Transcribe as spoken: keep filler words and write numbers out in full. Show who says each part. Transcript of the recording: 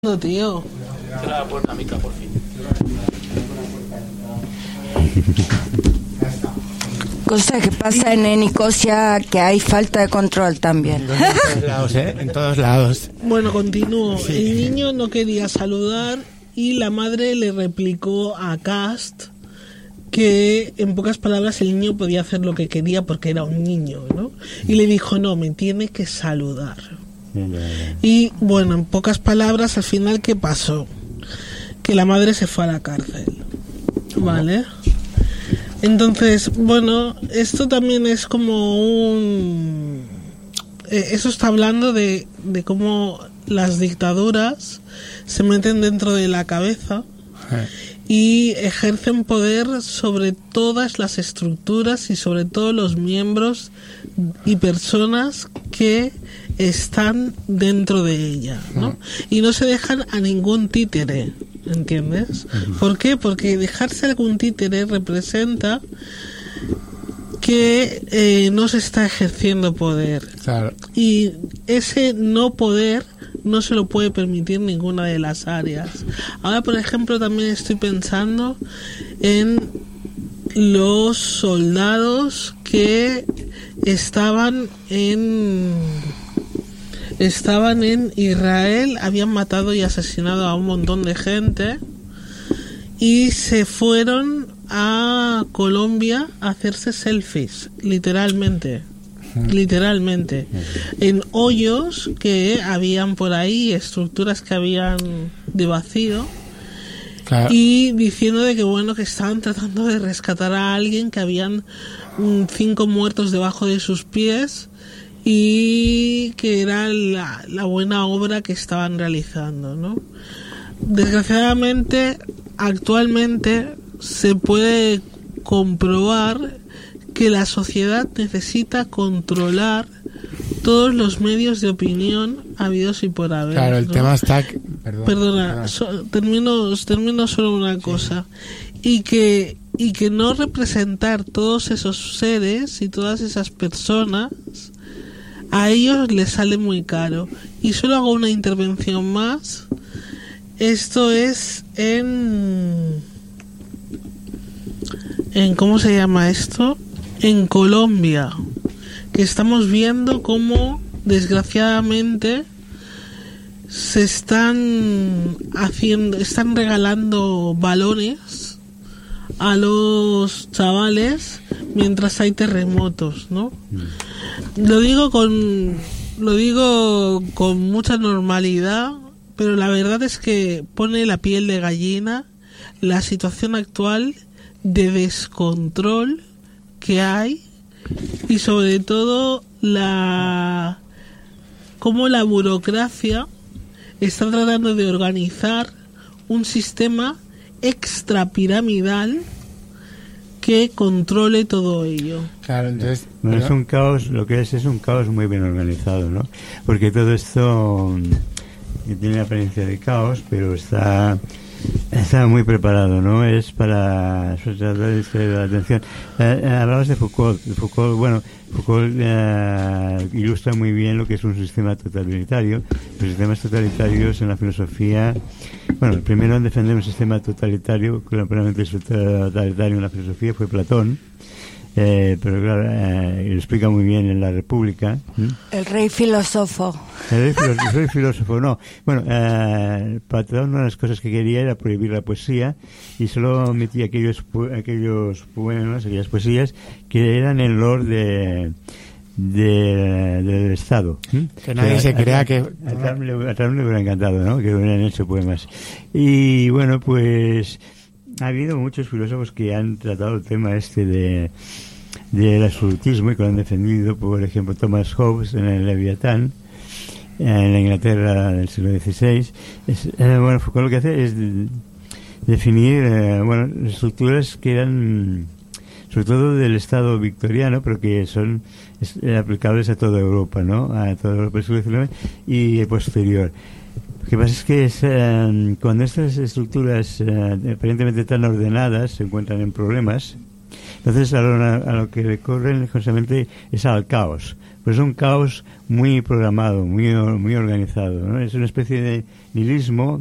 Speaker 1: No, tío.
Speaker 2: Cierra la puerta, Mica, por fin.
Speaker 3: Cosa que pasa en Nicosia, que hay falta de control también.
Speaker 4: En todos lados, ¿eh? En todos lados.
Speaker 1: Bueno, continúo.
Speaker 4: Sí.
Speaker 1: El niño no quería saludar y la madre le replicó a Cast que, en pocas palabras, el niño podía hacer lo que quería porque era un niño, ¿no? Y le dijo, no, me tiene que saludar. Y, bueno, en pocas palabras, al final, ¿qué pasó? Que la madre se fue a la cárcel, ¿vale? Entonces, bueno, esto también es como un... Eh, eso está hablando de, de cómo las dictaduras se meten dentro de la cabeza y ejercen poder sobre todas las estructuras y sobre todos los miembros y personas que están dentro de ella, ¿no? Y no se dejan a ningún títere, ¿entiendes? ¿Por qué? Porque dejarse algún títere representa que eh, no se está ejerciendo poder.
Speaker 4: Claro.
Speaker 1: Y ese no poder no se lo puede permitir ninguna de las áreas. Ahora, por ejemplo, también estoy pensando en los soldados que estaban en estaban en Israel, habían matado y asesinado a un montón de gente y se fueron a Colombia a hacerse selfies, literalmente. Literalmente en hoyos que habían por ahí, estructuras que habían de vacío. Claro. Y diciendo de que bueno, que estaban tratando de rescatar a alguien, que habían um, cinco muertos debajo de sus pies y que era la, la buena obra que estaban realizando, ¿no? Desgraciadamente, actualmente se puede comprobar que la sociedad necesita controlar todos los medios de opinión habidos y por haber.
Speaker 4: Claro, el
Speaker 1: ¿no?
Speaker 4: tema está... Perdón,
Speaker 1: Perdona,
Speaker 4: perdón.
Speaker 1: So, termino, termino solo una cosa. Sí. Y que, y que no representar todos esos seres y todas esas personas, a ellos les sale muy caro. Y solo hago una intervención más. Esto es en... en ¿cómo se llama esto? En Colombia, que estamos viendo cómo desgraciadamente se están haciendo, están regalando balones a los chavales mientras hay terremotos, ¿no? Mm. Lo digo con lo digo con mucha normalidad, pero la verdad es que pone la piel de gallina la situación actual de descontrol que hay y sobre todo la cómo la burocracia está tratando de organizar un sistema extrapiramidal que controle todo ello.
Speaker 4: Claro, entonces,
Speaker 5: bueno, es un caos, lo que es es un caos muy bien organizado, ¿no? Porque todo esto que tiene apariencia de caos, pero está está muy preparado, ¿no? Es para tratar de la atención. Eh, hablabas de Foucault. Foucault, bueno, Foucault eh, ilustra muy bien lo que es un sistema totalitario. Los sistemas totalitarios en la filosofía, bueno, el primero en defender un sistema totalitario, claramente totalitario en la filosofía, fue Platón. Eh, pero claro, eh, lo explica muy bien en La República. ¿Mm?
Speaker 3: El rey filósofo.
Speaker 5: El rey filósofo, el rey filósofo no. Bueno, eh, Platón, una de las cosas que quería era prohibir la poesía y solo metía aquellos aquellos poemas, aquellas poesías que eran en lore de, de del Estado. ¿Mm?
Speaker 4: Que nadie se crea que...
Speaker 5: A Trump le, a Trump le hubiera encantado, ¿no? Que hubieran hecho poemas. Y bueno, pues... ha habido muchos filósofos que han tratado el tema este de del absolutismo y que lo han defendido, por ejemplo Thomas Hobbes en el Leviatán en la Inglaterra del siglo dieciséis. Es, eh, bueno, Foucault lo que hace es de, definir eh, bueno, estructuras que eran sobre todo del Estado victoriano, pero que son es, eh, aplicables a toda Europa, ¿no? A toda Europa del siglo diecinueve y posterior. Lo que pasa es que es, eh, cuando estas estructuras eh, aparentemente tan ordenadas se encuentran en problemas, Entonces a lo, a lo que le corren justamente es al caos. Pues es un caos muy programado, muy, muy organizado, ¿no? Es una especie de nihilismo